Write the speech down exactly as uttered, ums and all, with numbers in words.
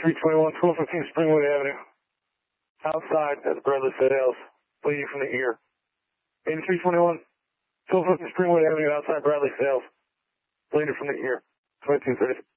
three twenty-one, twelve fifteen Springwood Avenue. Outside at the Bradley Sales, bleeding from the ear. eighty-three twenty-one, twelve fifteen Springwood Avenue, outside Bradley Sales, bleeding from the ear. twenty-two thirty.